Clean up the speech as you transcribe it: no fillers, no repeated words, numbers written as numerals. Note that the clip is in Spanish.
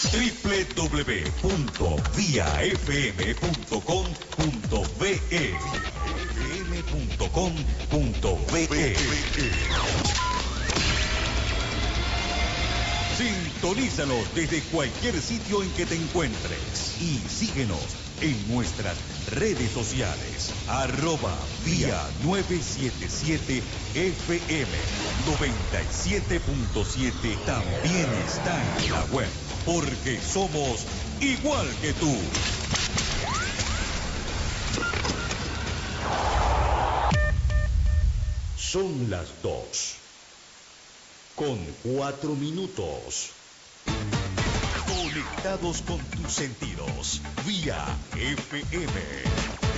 www.viafm.com.be fm.com.be. Sintonízanos desde cualquier sitio en que te encuentres y síguenos en nuestras redes sociales. @vía 977 FM 97.7 también está en la web, porque somos igual que tú. Son las 2:04. Conectados con tus sentidos, vía FM.